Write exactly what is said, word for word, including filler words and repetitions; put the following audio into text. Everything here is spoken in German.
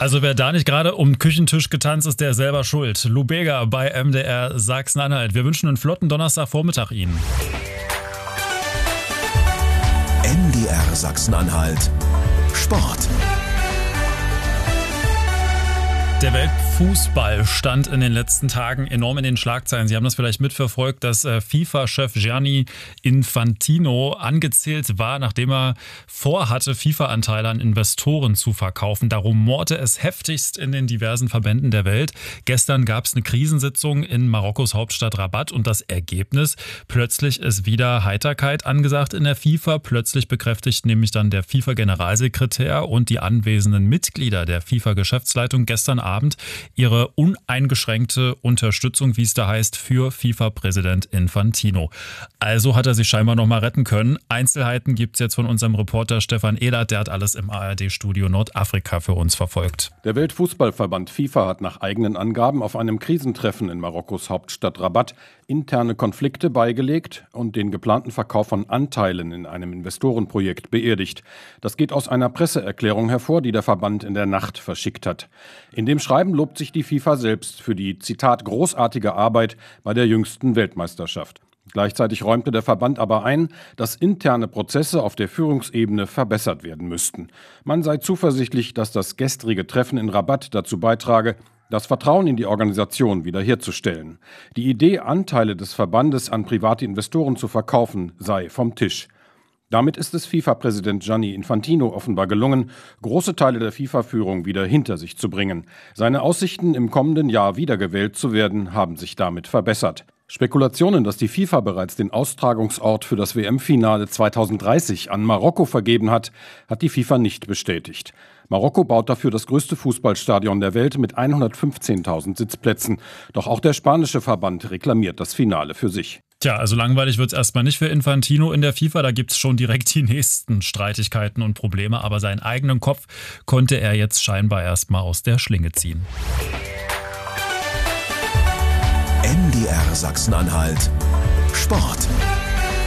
Also wer da nicht gerade um den Küchentisch getanzt ist, der selber schuld. Lou Bega bei M D R Sachsen-Anhalt. Wir wünschen einen flotten Donnerstagvormittag Ihnen. M D R Sachsen-Anhalt Sport. Der Weltfußball stand in den letzten Tagen enorm in den Schlagzeilen. Sie haben das vielleicht mitverfolgt, dass FIFA-Chef Gianni Infantino angezählt war, nachdem er vorhatte, FIFA-Anteile an Investoren zu verkaufen. Da rumorte es heftigst in den diversen Verbänden der Welt. Gestern gab es eine Krisensitzung in Marokkos Hauptstadt Rabat und das Ergebnis: plötzlich ist wieder Heiterkeit angesagt in der FIFA. Plötzlich bekräftigt nämlich dann der FIFA-Generalsekretär und die anwesenden Mitglieder der FIFA-Geschäftsleitung gestern Abend ihre uneingeschränkte Unterstützung, wie es da heißt, für FIFA-Präsident Infantino. Also hat er sich scheinbar noch mal retten können. Einzelheiten gibt es jetzt von unserem Reporter Stefan Ehlert, der hat alles im A R D-Studio Nordafrika für uns verfolgt. Der Weltfußballverband FIFA hat nach eigenen Angaben auf einem Krisentreffen in Marokkos Hauptstadt Rabat interne Konflikte beigelegt und den geplanten Verkauf von Anteilen in einem Investorenprojekt beerdigt. Das geht aus einer Presseerklärung hervor, die der Verband in der Nacht verschickt hat. In dem Schreiben lobt sich die FIFA selbst für die, Zitat, großartige Arbeit bei der jüngsten Weltmeisterschaft. Gleichzeitig räumte der Verband aber ein, dass interne Prozesse auf der Führungsebene verbessert werden müssten. Man sei zuversichtlich, dass das gestrige Treffen in Rabat dazu beitrage, das Vertrauen in die Organisation wiederherzustellen. Die Idee, Anteile des Verbandes an private Investoren zu verkaufen, sei vom Tisch. Damit ist es FIFA-Präsident Gianni Infantino offenbar gelungen, große Teile der FIFA-Führung wieder hinter sich zu bringen. Seine Aussichten, im kommenden Jahr wiedergewählt zu werden, haben sich damit verbessert. Spekulationen, dass die FIFA bereits den Austragungsort für das W M-Finale zweitausenddreißig an Marokko vergeben hat, hat die FIFA nicht bestätigt. Marokko baut dafür das größte Fußballstadion der Welt mit hundertfünfzehntausend Sitzplätzen. Doch auch der spanische Verband reklamiert das Finale für sich. Tja, also langweilig wird es erstmal nicht für Infantino in der FIFA. Da gibt es schon direkt die nächsten Streitigkeiten und Probleme. Aber seinen eigenen Kopf konnte er jetzt scheinbar erstmal aus der Schlinge ziehen. M D R Sachsen-Anhalt Sport.